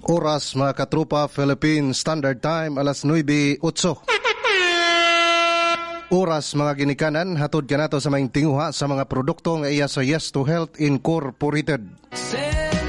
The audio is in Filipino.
Oras mga katrupa, Philippine Standard Time, alas 9:08. Oras mga ginikanan, hatod ka nato sa maing tinguha sa mga produkto nga iya sa Yes to Health Incorporated.